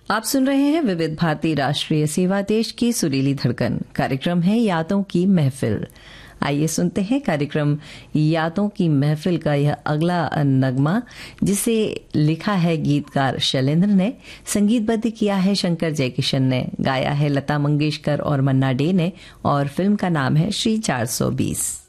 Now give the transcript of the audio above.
आप सुन रहे हैं विविध भारती राष्ट्रीय सेवा देश की सुरीली धड़कन। कार्यक्रम है यादों की महफिल। आइए सुनते हैं कार्यक्रम यादों की महफिल का यह अगला नगमा, जिसे लिखा है गीतकार शैलेंद्र ने, संगीतबद्ध किया है शंकर जयकिशन ने, गाया है लता मंगेशकर और मन्ना डे ने, और फिल्म का नाम है श्री 420।